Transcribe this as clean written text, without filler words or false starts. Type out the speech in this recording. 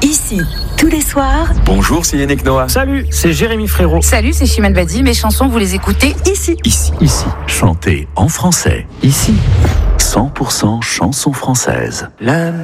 Ici, tous les soirs. Bonjour, c'est Yannick Noah. Salut, c'est Jérémy Frérot. Salut, c'est Chimène Badi. Mes chansons, vous les écoutez Ici. Ici. Chantez en français. Ici. 100% chansons françaises.